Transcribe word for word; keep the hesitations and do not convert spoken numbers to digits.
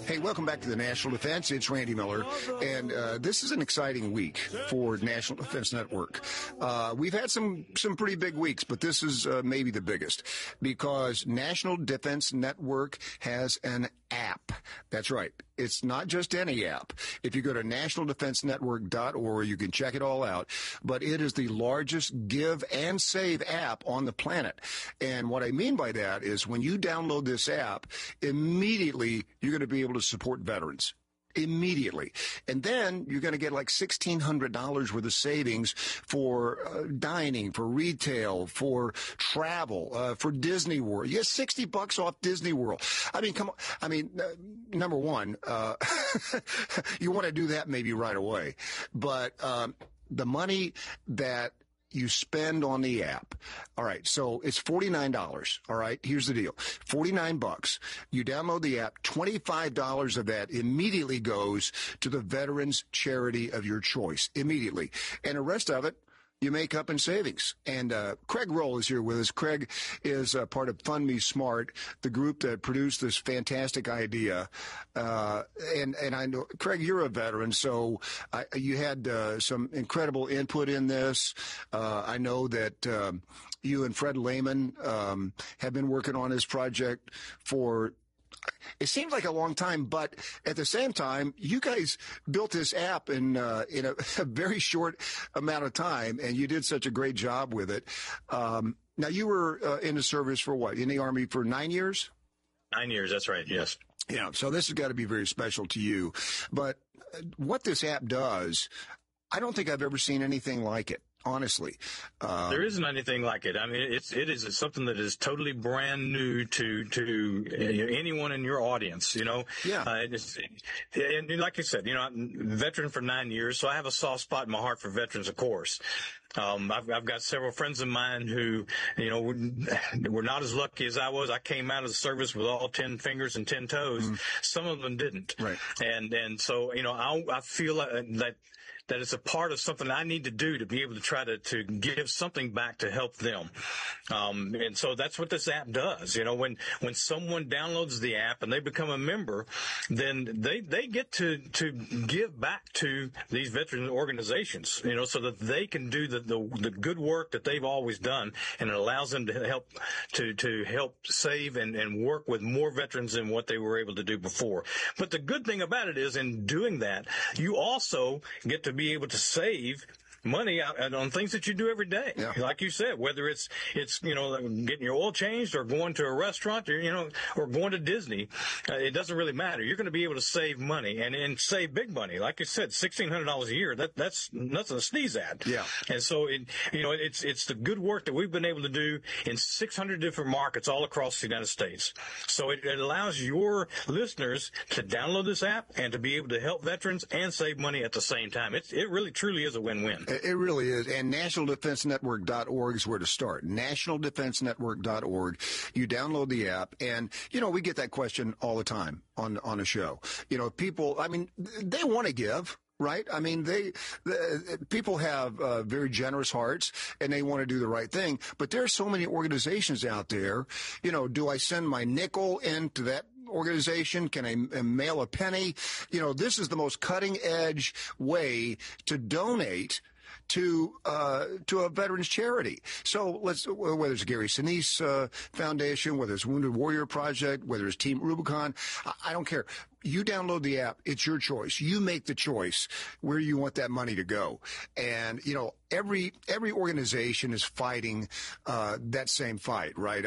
Hey, welcome back to the National Defense. It's Randy Miller, and uh, this is an exciting week for National Defense Network. Uh, we've had some some pretty big weeks, but this is uh, maybe the biggest because National Defense Network has an app. That's right. It's not just any app. If you go to national defense network dot org, you can check it all out. But it is the largest give and save app on the planet. And what I mean by that is when you download this app, immediately you're going to be able to support veterans. Immediately. And then you're going to get like sixteen hundred dollars worth of savings for uh, dining, for retail, for travel, uh, for Disney World. You get sixty bucks off Disney World. I mean, come on. I mean, uh, number one, uh, you want to do that maybe right away. But um, the money that you spend on the app. All right. So it's forty-nine dollars. All right. Here's the deal. forty-nine bucks. You download the app. twenty-five dollars of that immediately goes to the veterans charity of your choice. Immediately. And the rest of it, you make up in savings. And uh, Craig Roll is here with us. Craig is uh, part of Fund Me Smart, the group that produced this fantastic idea. Uh, and, and I know, Craig, you're a veteran, so I, you had uh, some incredible input in this. Uh, I know that um, you and Fred Lehman um, have been working on this project for it seems like a long time, but at the same time, you guys built this app in uh, in a, a very short amount of time, and you did such a great job with it. Um, now, you were uh, in the service for what? In the Army for nine years? Nine years, that's right, yes. Yeah, so this has got to be very special to you. But what this app does, I don't think I've ever seen anything like it. Honestly, um, there isn't anything like it. I mean, it's it is something that is totally brand new to to uh, anyone in your audience. You know, yeah. Uh, it's, and like I said, you know, I'm a veteran for nine years, so I have a soft spot in my heart for veterans, of course. Um, I've, I've got several friends of mine who, you know, were not as lucky as I was. I came out of the service with all ten fingers and ten toes. Mm. Some of them didn't. Right. And and so, you know, I I feel that that it's a part of something I need to do to be able to try to, to give something back to help them. Um, and so that's what this app does. You know, when, when someone downloads the app and they become a member, then they, they get to, to give back to these veteran organizations, you know, so that they can do the, the, the good work that they've always done. And it allows them to help, to, to help save and, and work with more veterans than what they were able to do before. But the good thing about it is in doing that, you also get to be able to save money out on things that you do every day. Yeah. Like you said, whether it's, it's, you know, getting your oil changed or going to a restaurant or, you know, or going to Disney, uh, it doesn't really matter. You're going to be able to save money and, and save big money. Like you said, sixteen hundred dollars a year, that, that's nothing to sneeze at. Yeah. And so, it, you know, it's, it's the good work that we've been able to do in six hundred different markets all across the United States. So it, it allows your listeners to download this app and to be able to help veterans and save money at the same time. It's, it really truly is a win-win. It really is. And national defense network dot org is where to start. national defense network dot org. You download the app. And, you know, we get that question all the time on, on a show. You know, people, I mean, they want to give. Right? I mean, they, the, people have uh, very generous hearts and they want to do the right thing. But there are so many organizations out there. You know, do I send my nickel into that organization? Can I mail a penny? You know, this is the most cutting edge way to donate to uh to a veterans charity. So let's, whether it's Gary Sinise uh, Foundation, whether it's Wounded Warrior Project, whether it's Team Rubicon, I, I don't care. You download the app. It's your choice. You make the choice where you want that money to go. And, you know, every every organization is fighting uh that same fight, right?